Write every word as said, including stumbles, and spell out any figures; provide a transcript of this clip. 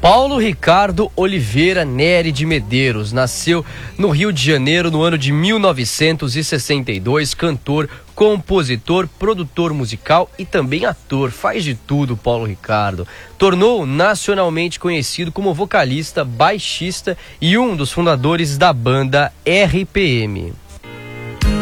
Paulo Ricardo Oliveira Neri de Medeiros nasceu no Rio de Janeiro no ano de mil novecentos e sessenta e dois, cantor, compositor, produtor musical e também ator. Faz de tudo, Paulo Ricardo. Tornou nacionalmente conhecido como vocalista, baixista e um dos fundadores da banda R P M.